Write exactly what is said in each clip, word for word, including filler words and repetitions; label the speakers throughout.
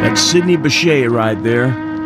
Speaker 1: That's Sidney Bechet right there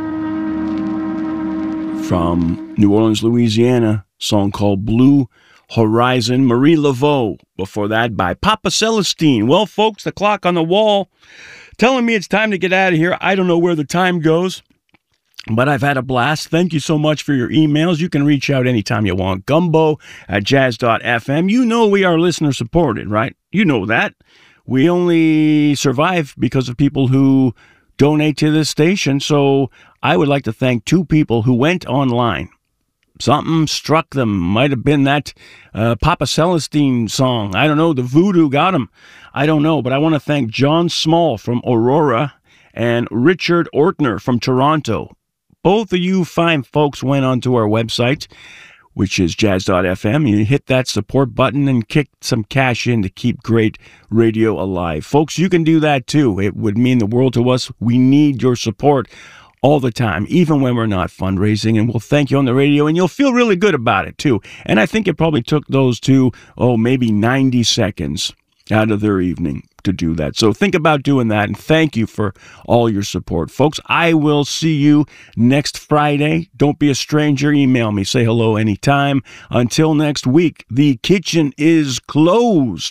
Speaker 1: from New Orleans, Louisiana. Song called Blue Horizon. Marie Laveau before that by Papa Celestine. Well, folks, the clock on the wall telling me it's time to get out of here. I don't know where the time goes, but I've had a blast. Thank you so much for your emails. You can reach out anytime you want. Gumbo at jazz dot f m. You know we are listener supported, right? You know that. We only survive because of people who donate to this station. So I would like to thank two people who went online. Something struck them. Might have been that uh, Papa Celestine song. I don't know. The voodoo got them. I don't know. But I want to thank John Small from Aurora and Richard Ortner from Toronto. Both of you fine folks went onto our website, which is jazz dot f m. You hit that support button and kick some cash in to keep great radio alive. Folks, you can do that too. It would mean the world to us. We need your support all the time, even when we're not fundraising, and we'll thank you on the radio, and you'll feel really good about it too. And I think it probably took those two, oh, maybe ninety seconds out of their evening to do that. So think about doing that, and thank you for all your support. Folks, I will see you next Friday. Don't be a stranger. Email me. Say hello anytime. Until next week, the kitchen is closed.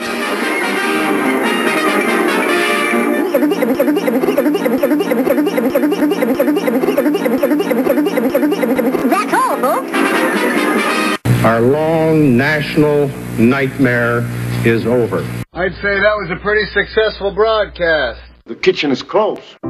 Speaker 2: That's all, folks.
Speaker 3: Our long national nightmare is over.
Speaker 4: I'd say that was a pretty successful broadcast.
Speaker 5: The kitchen is closed.